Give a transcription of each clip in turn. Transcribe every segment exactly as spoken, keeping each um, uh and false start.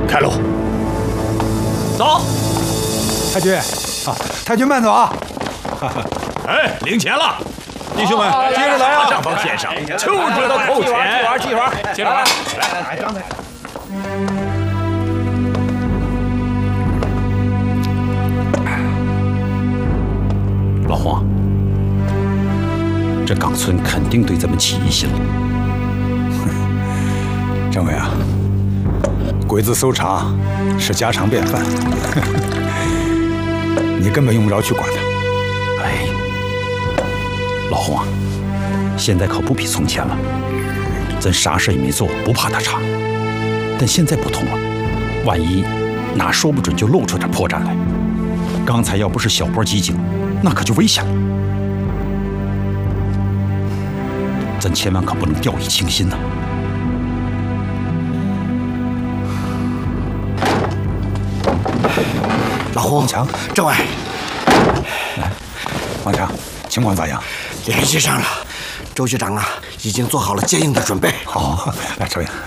开路，走。 太君，啊，太君慢走啊！ 哎，零钱了， 弟兄们，接着来啊！ 上方先生就知道扣钱， 继续玩， 接着玩， 来来，张嘴。 老黄，这冈村肯定对咱们起疑心了。 政委啊，鬼子搜查是家常便饭，你根本用不着去管他。 哎，老洪啊，现在可不比从前了，咱啥事也没做，不怕他查。但现在不同了，万一哪说不准就露出点破绽来。刚才要不是小波机警，那可就危险了。咱千万可不能掉以轻心呐！ 老洪强， 政委， 来，王强，情况咋样？ 联系上了，周局长啊，已经做好了接应的准备。 好，来抽烟。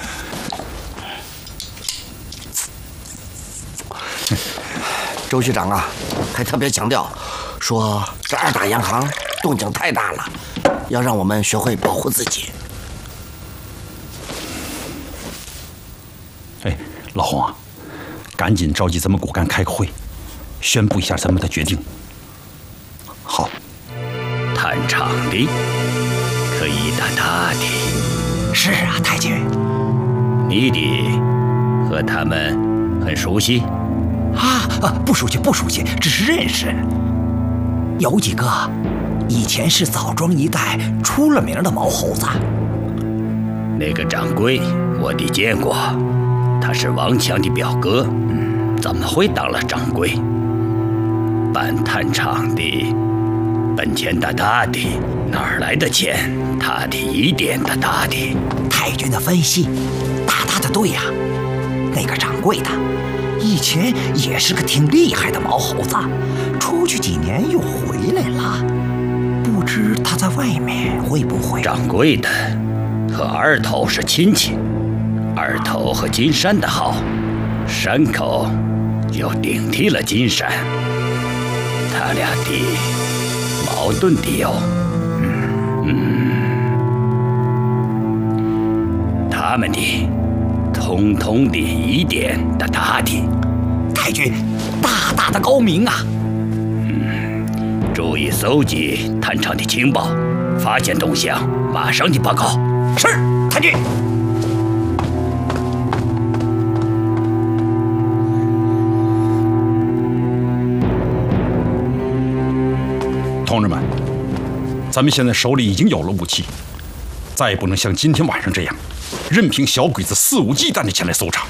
周局长啊，还特别强调，说这二大洋行动静太大了，要让我们学会保护自己。 哎，老洪啊，赶紧召集咱们骨干开个会，宣布一下咱们的决定。好， 探场的可以打他的。 是啊，太君。 你的和他们很熟悉？ 啊啊，不熟悉，不熟悉，只是认识。有几个以前是枣庄一带出了名的毛猴子。 那个掌柜我得见过，他是王强的表哥，怎么会当了掌柜？办探场的本钱大大的，哪儿来的钱？他的一点大大的。 太君的分析大大的对呀、啊，那个掌柜的以前也是个挺厉害的毛猴子，出去几年又回来了，不知他在外面会不会…… 掌柜的和二头是亲戚，二头和金山的好，山口又顶替了金山，他俩的矛盾的有，嗯，他们的通通的一点大大的。 太君大大的高明啊！ 嗯，注意搜集探场的情报，发现动向马上的报告。 是，太君。 同志们，咱们现在手里已经有了武器，再也不能像今天晚上这样，任凭小鬼子肆无忌惮地前来搜查。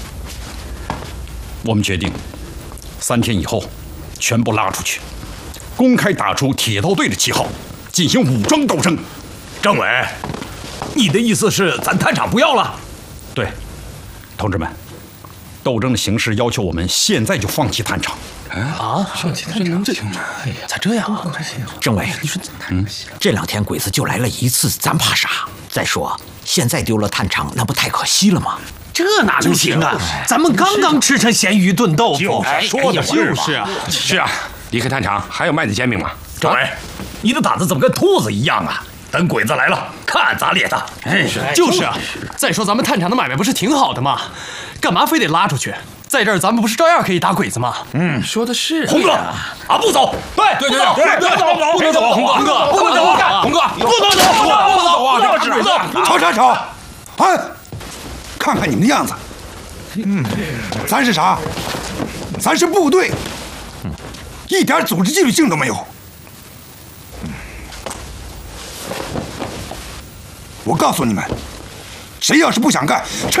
我们决定，三天以后，全部拉出去，公开打出铁道队的旗号，进行武装斗争。 政委，你的意思是咱探场不要了？ 对，同志们，斗争的形势要求我们现在就放弃探场。 啊，放弃探场，这哎呀，咋这样啊？政委，你说，嗯，这两天鬼子就来了一次，咱怕啥？再说，现在丢了探场，那不太可惜了吗？ 这哪能行啊！咱们刚刚吃成咸鱼炖豆腐， 说的就是啊， 是啊，离开探场还有麦子煎饼吗？ 政委，你的胆子怎么跟兔子一样啊？等鬼子来了，看咋咧他！ 哎，就是啊。再说咱们探场的买卖不是挺好的吗？干嘛非得拉出去？在这儿咱们不是照样可以打鬼子吗？ 嗯，说的是。 红哥，啊，不走！对对对对，不能走，不能走，红哥，红哥，不能走， 红哥，不能走，红哥，不能走啊！这鬼子， 吵吵吵！啊！看看你们的样子，嗯，咱是啥？咱是部队，一点组织纪律性都没有。我告诉你们，谁要是不想干，